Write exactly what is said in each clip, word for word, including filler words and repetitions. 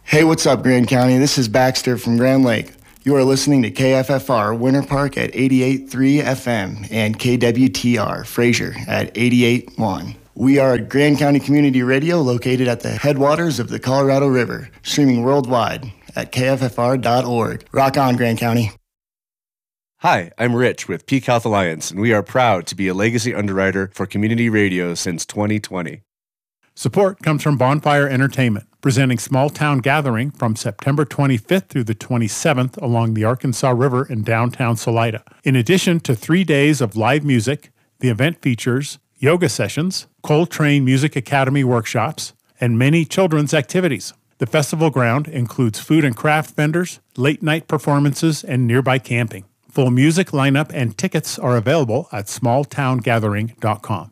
Hey, what's up, Grand County? This is Baxter from Grand Lake. You are listening to K F F R Winter Park at eighty-eight point three F M and K W T R Fraser at eighty-eight point one. We are Grand County Community Radio located at the headwaters of the Colorado River, streaming worldwide at K F F R dot org. Rock on, Grand County. Hi, I'm Rich with Peak Health Alliance, and we are proud to be a legacy underwriter for community radio since twenty twenty. Support comes from Bonfire Entertainment, presenting Small Town Gathering from September twenty-fifth through the twenty-seventh along the Arkansas River in downtown Salida. In addition to three days of live music, the event features yoga sessions, Coltrane Music Academy workshops, and many children's activities. The festival ground includes food and craft vendors, late-night performances, and nearby camping. Full music lineup and tickets are available at small town gathering dot com.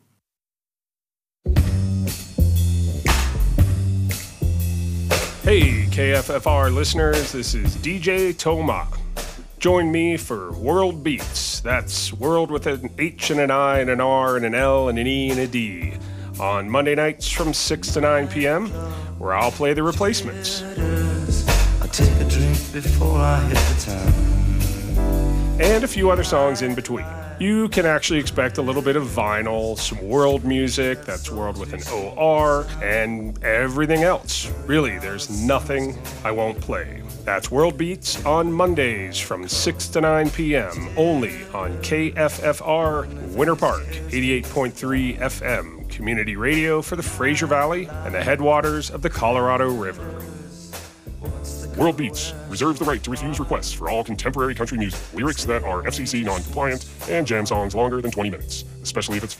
Hey, K F F R listeners, this is D J Toma. Join me for World Beats. That's World with an H and an I and an R and an L and an E and a D. On Monday nights from six to nine p.m., where I'll play the replacements. I'll take a drink before I hit the town. And a few other songs in between. You can actually expect a little bit of vinyl, some world music, that's world with an O R, and everything else. Really, there's nothing I won't play. That's World Beats on Mondays from six to nine p.m. only on K F F R Winter Park, eighty-eight point three F M, community radio for the Fraser Valley and the headwaters of the Colorado River. World Beats reserves the right to refuse requests for all contemporary country music, lyrics that are F C C non-compliant, and jam songs longer than twenty minutes, especially if it's